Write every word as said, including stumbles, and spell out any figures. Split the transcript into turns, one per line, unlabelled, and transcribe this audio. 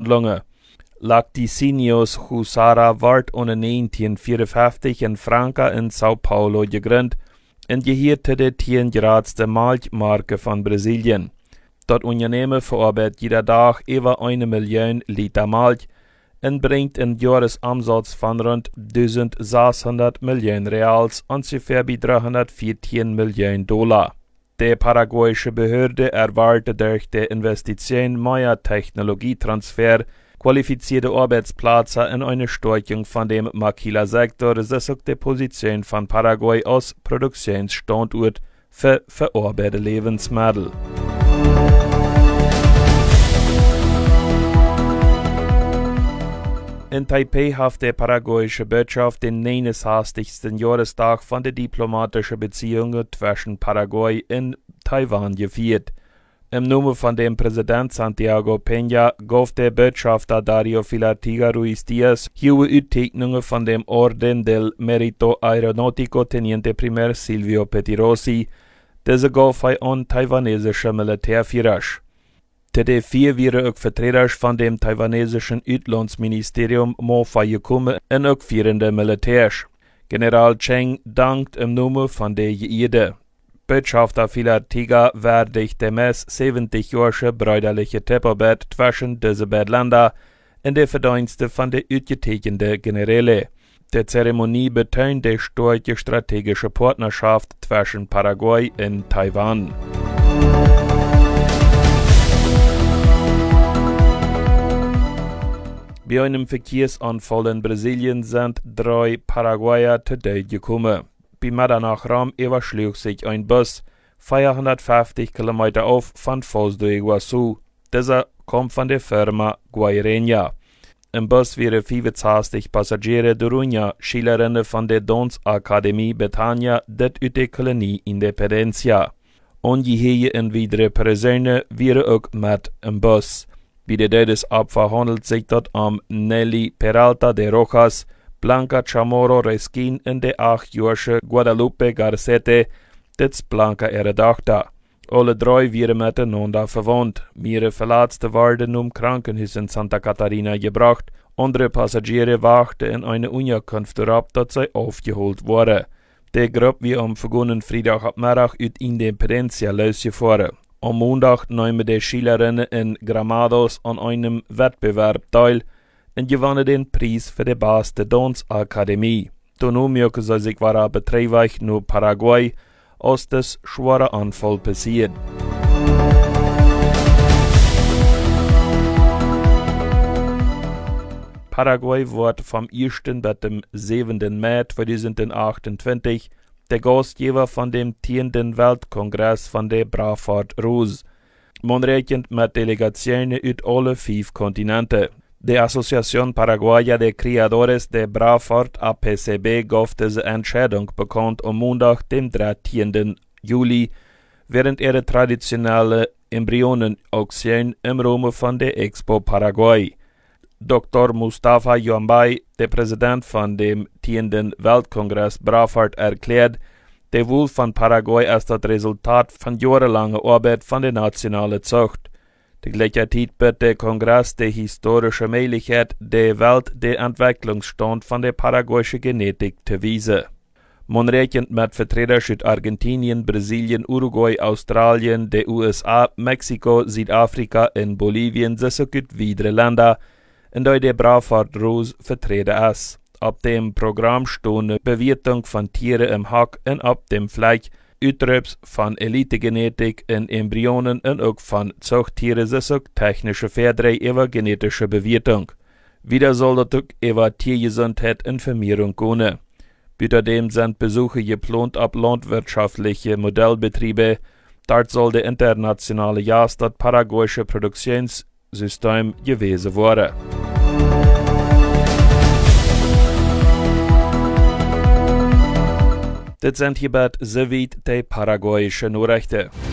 Verhandlungen. Lacticinius Husara werd onder negentienvierenvijftig in Franca in Sao Paulo gegründet en beheerte de tien grootste melkmarken van Brazilië. Dat ondernemen verarbeitet jeder dag über eine Million Liter Melk en bringt een Jahresumsatz van rund eintausendzeshonderd miljoen Reals, ungefähr bij driehonderdvierzehn Millionen Dollar. De paraguayische Behörde erwartet durch de Investition mehr Technologietransfer qualifizierte Arbeitsplätze in eine Stärkung von dem Maquila-Sektor, das auch die Position von Paraguay als Produktionsstandort für verarbeitete Lebensmittel. In Taipei hat die paraguayische Botschaft den neunundsechzigsten Jahrestag von den diplomatischen Beziehungen zwischen Paraguay und Taiwan gefeiert. Im Namen von dem Präsident Santiago Peña gab der Botschafter Dario Filartiga Ruiz Díaz hohe Utzeichnungen von dem Orden del Mérito Aeronáutico Teniente Primer Silvio Pettirossi, diese gab er an taiwanesische Militärführer. Zu den vier wären auch Vertreter von dem taiwanesischen Auslandsministerium Mofa gekommen und auch führende Militärs. General Cheng dankt im Namen von der Geide. Botschafter Filartiga würdigt der meist siebzig-jährige brüderliche Tipparbeit zwischen diesen beiden Ländern in der Verdienste von der ausgezeichneten Generäle. Die Zeremonie betont die starke strategische Partnerschaft zwischen Paraguay und Taiwan. Bei einem Verkehrsanfall in Brasilien sind drei Paraguayer zu Tod gekommen. Bei Mitternachtram überschlug sich ein Bus vierhundertfünfzig Kilometer auf von Foz do Iguaçu. Dieser kommt von der Firma Guaireña. Im Bus waren fünfundzwanzig Passagiere, darunter Schülerinnen von der Tanzakademie Betania, das aus der Kolonie Independencia. Ungeheuer und weitere Personen waren auch mit im Bus. Bei der Todesopfer handelt sich dort um Nelly Peralta de Rojas, Blanca Chamorro Reskin und der achtjährige Guadalupe Garcete, das Blanca ihre Tochter. Alle drei waren miteinander verwandt. Mehrere Verletzte wurden im Krankenhaus in Santa Catarina gebracht. Andere Passagiere warten in eine Unterkunft ab, dass sie aufgeholt wurden. Die Gruppe wie am vergangenen Freitagabend aus Independencia losgefahren. Am Montag nahmen die Schülerinnen in Gramados an einem Wettbewerb teil und gewannen den Preis für die beste Tanzakademie. Danach merken sie sich war betreibt nur Paraguay, als das schwere Anfall passiert. Paraguay wird vom ersten bis zum siebten Mai zweitausendachtundzwanzig der Gastgeber von dem zehnten Weltkongress von der Brafart Rose. Man rechnet mit Delegationen aus alle fünf Kontinenten. Die Asociación Paraguaya de Criadores de Brafart A P C B gab diese Entscheidung bekannt am Montag, dem dreizehnten Juli, während ihrer traditionellen Embryonenauktion im Rahmen von der Expo Paraguay. Doktor Mustafa Yombay, der Präsident von dem zehnten Weltkongress Brafart, erklärt, der Wolf von Paraguay ist das Resultat von jahrelanger Arbeit von der nationalen Zucht. Die gleichzeitig bietet der Kongress die historische Möglichkeit, der Welt den Entwicklungsstand von der paraguayischen Genetik zu weisen. Man rechnet mit Vertretern aus Argentinien, Brasilien, Uruguay, Australien, den U S A, Mexiko, Südafrika und Bolivien, sowie weitere Länder, in denen der Brafart Rose vertreten ist. Ab dem Programm stehen Bewertung von Tieren im Hack und ab dem Fleisch Utreps von Elitegenetik in Embryonen und auch von Zuchttieren sowie technische Verträge über genetische Bewertung. Wieder soll das auch über Tiergesundheit und Vermehrung gehen. Außerdem sind Besuche geplant ab landwirtschaftliche Modellbetriebe. Dort soll der internationale Jahr das paraguayische Produktionssystem gewesen werden. Das sind hierbei soweit die paraguayischen Nachrichten.